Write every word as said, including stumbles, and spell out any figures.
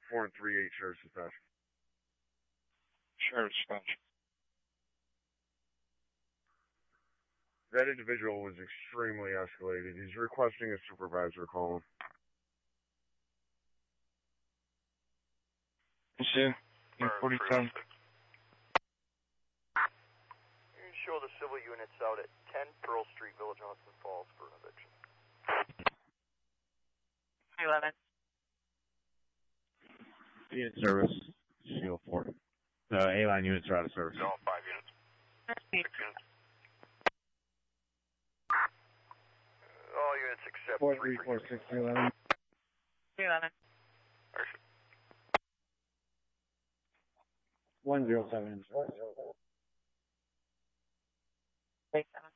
four and three eight Sheriff's Dispatch. Sheriff's Dispatch. That individual was extremely escalated. He's requesting a supervisor call him. Issue forty-seven. You show the civil units out at ten Pearl Street, Village Austin Falls for an eviction. eleven. Unit service, Shield four. The A-line units are out of service. No, five units. Six units. All units except four three four six three eleven. three eleven. one zero seven. Three seven.